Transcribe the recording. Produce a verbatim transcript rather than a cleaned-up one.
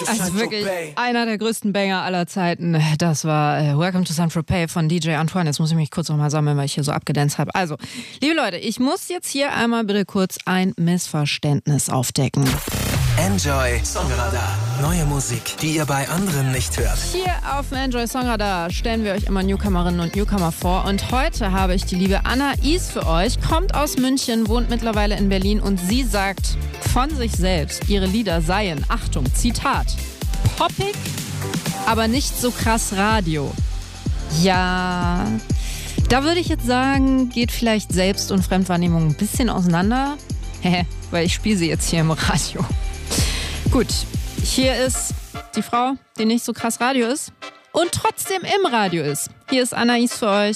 Also wirklich einer der größten Banger aller Zeiten. Das war äh, Welcome to Saint-Tropez von D J Antoine. Jetzt muss ich mich kurz nochmal sammeln, weil ich hier so abgedanced habe. Also, liebe Leute, ich muss jetzt hier einmal bitte kurz ein Missverständnis aufdecken. Enjoy Songradar. Neue Musik, die ihr bei anderen nicht hört. Hier auf dem Enjoy Songradar stellen wir euch immer Newcomerinnen und Newcomer vor. Und heute habe ich die liebe Anna Is für euch. Kommt aus München, wohnt mittlerweile in Berlin. Und sie sagt von sich selbst, ihre Lieder seien, Achtung, Zitat, poppig, aber nicht so krass Radio. Ja, da würde ich jetzt sagen, geht vielleicht Selbst- und Fremdwahrnehmung ein bisschen auseinander. Hä, weil ich spiele sie jetzt hier im Radio. Gut, hier ist die Frau, die nicht so krass Radio ist und trotzdem im Radio ist. Hier ist Anna Is für euch.